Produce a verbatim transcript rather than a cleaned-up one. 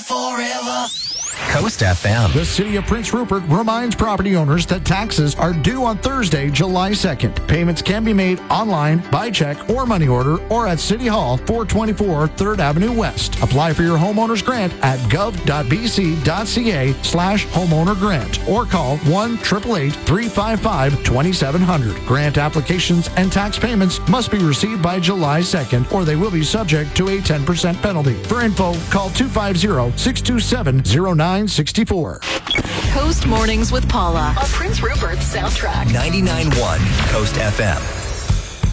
forever. Coast F M. The City of Prince Rupert reminds property owners that taxes are due on Thursday, July second. Payments can be made online, by check, or money order, or at City Hall, four twenty-four third Avenue West. Apply for your homeowner's grant at gov.bc.ca slash homeowner grant or call one eight eight eight, three five five, two seven zero zero. Grant applications and tax payments must be received by July second or they will be subject to a ten percent penalty. For info, call two five zero, six two seven, zero nine six four. Coast Mornings with Paula on Prince Rupert's Soundtrack. ninety-nine point one Coast F M.